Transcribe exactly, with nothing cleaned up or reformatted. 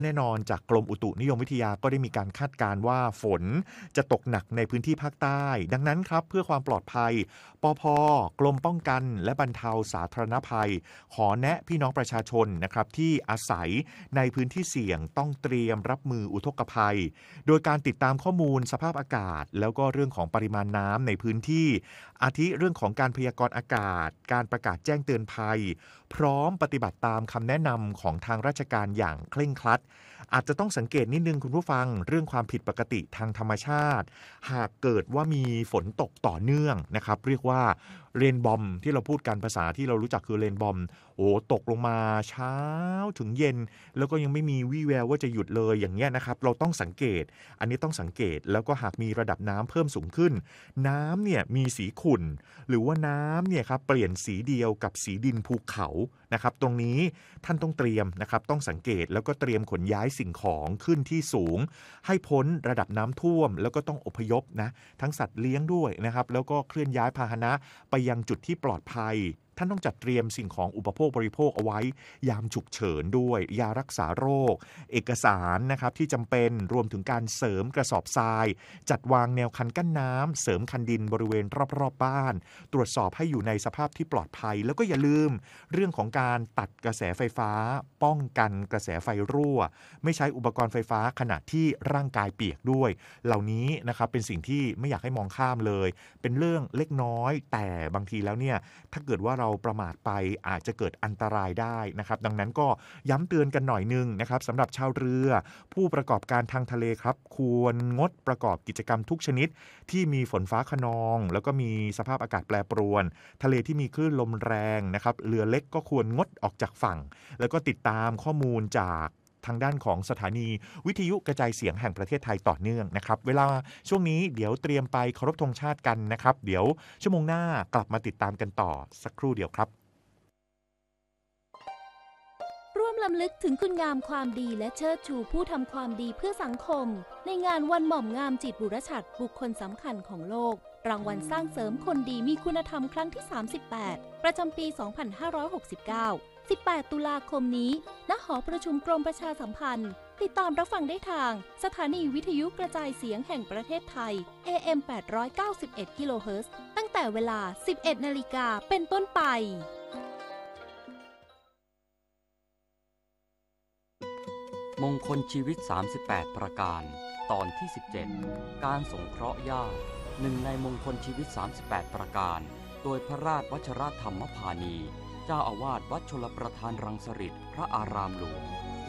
แน่นอนจากกรมอุตุนิยมวิทยาก็ได้มีการคาดการณ์ว่าฝนจะตกหนักในพื้นที่ภาคใต้ดังนั้นครับเพื่อความปลอดภัยปภกรมป้องกันและบรรเทาสาธารณภัยขอแนะพี่น้องประชาชนนะครับที่อาศัยในพื้นที่เสี่ยงต้องเตรียมรับมืออุทกภัยโดยการติดตามข้อมูลสภาพอากาศแล้วก็เรื่องของปริมาณน้ำในพื้นที่อาทิเรื่องของการพยากรณ์อากาศการประกาศแจ้งเตือนภัยพร้อมปฏิบัติตามคำแนะนำของทางราชการอย่างเคร่งครัดอาจจะต้องสังเกตนิดนึงคุณผู้ฟังเรื่องความผิดปกติทางธรรมชาติหากเกิดว่ามีฝนตกต่อเนื่องนะครับเรียกว่าเรนบอมที่เราพูดกันภาษาที่เรารู้จักคือเรนบอมโอ้ตกลงมาเช้าถึงเย็นแล้วก็ยังไม่มีวี่แววว่าจะหยุดเลยอย่างเงี้ยนะครับเราต้องสังเกตอันนี้ต้องสังเกตแล้วก็หากมีระดับน้ำเพิ่มสูงขึ้นน้ำเนี่ยมีสีขุ่นหรือว่าน้ำเนี่ยครับเปลี่ยนสีเดียวกับสีดินภูเขานะครับตรงนี้ท่านต้องเตรียมนะครับต้องสังเกตแล้วก็เตรียมขนย้ายสิ่งของขึ้นที่สูงให้พ้นระดับน้ำท่วมแล้วก็ต้องอพยพนะทั้งสัตว์เลี้ยงด้วยนะครับแล้วก็เคลื่อนย้ายพาหนะไปยังจุดที่ปลอดภัยท่านต้องจัดเตรียมสิ่งของอุปโภคบริโภคเอาไว้ยามฉุกเฉินด้วยยารักษาโรคเอกสารนะครับที่จำเป็นรวมถึงการเสริมกระสอบทรายจัดวางแนวคันกั้นน้ำเสริมคันดินบริเวณรอบๆบ้านตรวจสอบให้อยู่ในสภาพที่ปลอดภัยแล้วก็อย่าลืมเรื่องของการตัดกระแสไฟฟ้าป้องกันกระแสไฟรั่วไม่ใช้อุปกรณ์ไฟฟ้าขณะที่ร่างกายเปียกด้วยเหล่านี้นะครับเป็นสิ่งที่ไม่อยากให้มองข้ามเลยเป็นเรื่องเล็กน้อยแต่บางทีแล้วเนี่ยถ้าเกิดว่าเราประมาทไปอาจจะเกิดอันตรายได้นะครับดังนั้นก็ย้ำเตือนกันหน่อยนึงนะครับสำหรับชาวเรือผู้ประกอบการทางทะเลครับควรงดประกอบกิจกรรมทุกชนิดที่มีฝนฟ้าคะนองแล้วก็มีสภาพอากาศแปรปรวนทะเลที่มีคลื่นลมแรงนะครับเรือเล็กก็ควรงดออกจากฝั่งแล้วก็ติดตามข้อมูลจากทางด้านของสถานีวิทยุกระจายเสียงแห่งประเทศไทยต่อเนื่องนะครับเวลาช่วงนี้เดี๋ยวเตรียมไปเคารพธงชาติกันนะครับเดี๋ยวชั่วโมงหน้ากลับมาติดตามกันต่อสักครู่เดียวครับร่วมรำลึกถึงคุณงามความดีและเชิดชูผู้ทำความดีเพื่อสังคมในงานวันหม่อมงามจิตบุรชัดบุคคลสำคัญของโลกรางวัลสร้างเสริมคนดีมีคุณธรรมครั้งที่สามสิบแปดประจำปี สองพันห้าร้อยหกสิบเก้า สิบแปด ตุลาคมนี้ณ หอประชุมกรมประชาสัมพันธ์ติดตามรับฟังได้ทางสถานีวิทยุกระจายเสียงแห่งประเทศไทย เอ เอ็ม แปดร้อยเก้าสิบเอ็ด กิโลเฮิรตซ์ ตั้งแต่เวลา สิบเอ็ด นาฬิกาเป็นต้นไปมงคลชีวิตสามสิบแปดประการตอนที่สิบเจ็ดการสงเคราะห์ญาติหนึ่งในมงคลชีวิตสามสิบแปดประการโดยพระราชวชรธรรมพานีเจ้าอาวาสวัดชลประทานรังสฤษพระอารามหลวง